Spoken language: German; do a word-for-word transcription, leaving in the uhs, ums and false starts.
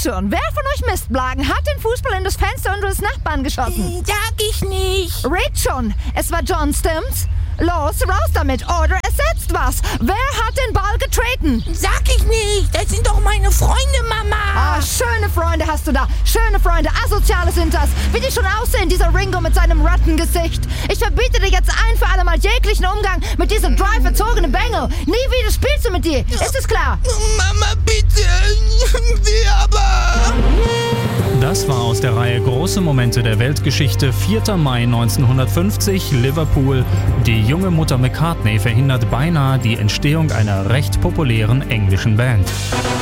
schon, wer von euch Mistblagen hat den Fußball in das Fenster unseres Nachbarn geschossen? Sag ich nicht. Red schon, es war John, stimmt's? Los, raus damit, oder es setzt was. Wer hat den Ball getreten? Sag ich nicht, das sind doch meine Freunde, Mama. Ah, schöne Freunde hast du da. Schöne Freunde, asoziale sind das. Wie die schon aussehen, dieser Ringo mit seinem Rattengesicht. Ich verbiete dir jetzt ein für alle Mal jeglichen Umgang mit diesem dry verzogenen Bengel. Nie wieder spielst du mit dir. Ist es klar? Mama, bitte. Wie aber? Das war aus der Reihe Große Momente der Weltgeschichte, vierter Mai neunzehnhundertfünfzig, Liverpool. Die junge Mutter McCartney verhindert beinahe die Entstehung einer recht populären englischen Band.